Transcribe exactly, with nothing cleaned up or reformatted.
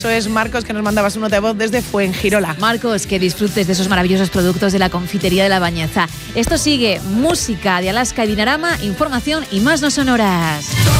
Eso es Marcos, que nos mandaba su nota de voz desde Fuengirola. Marcos, que disfrutes de esos maravillosos productos de la confitería de La Bañeza. Esto sigue, música de Alaska y Dinarama, información y más no sonoras.